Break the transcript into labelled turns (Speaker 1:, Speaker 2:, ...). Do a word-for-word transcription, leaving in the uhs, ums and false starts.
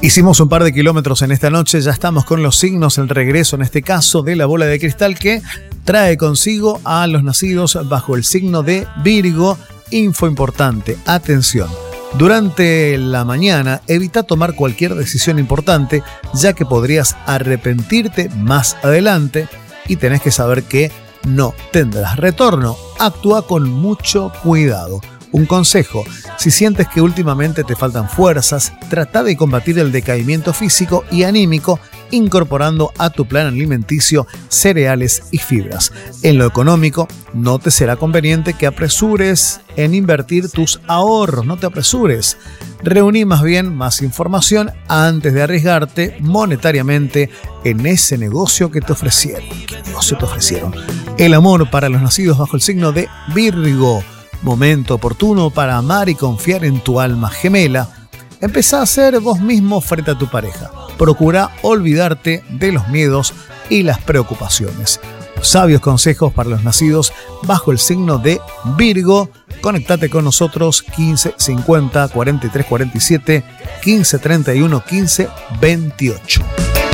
Speaker 1: Hicimos un par de kilómetros en esta noche, ya estamos con los signos, el regreso en este caso de la bola de cristal que trae consigo a los nacidos bajo el signo de Virgo. Info importante, atención. Durante la mañana evita tomar cualquier decisión importante ya que podrías arrepentirte más adelante y tenés que saber que no tendrás retorno. Actúa con mucho cuidado. Un consejo, si sientes que últimamente te faltan fuerzas, trata de combatir el decaimiento físico y anímico incorporando a tu plan alimenticio cereales y fibras. En lo económico, no te será conveniente que apresures en invertir tus ahorros, no te apresures. Reuní más bien más información antes de arriesgarte monetariamente en ese negocio que te ofrecieron. ¿Qué negocio te ofrecieron? El amor para los nacidos bajo el signo de Virgo. Momento oportuno para amar y confiar en tu alma gemela. Empezá a ser vos mismo frente a tu pareja. Procura olvidarte de los miedos y las preocupaciones. Sabios consejos para los nacidos bajo el signo de Virgo. Conectate con nosotros quince cincuenta, cuarenta y tres cuarenta y siete, quince treinta y uno, quince veintiocho.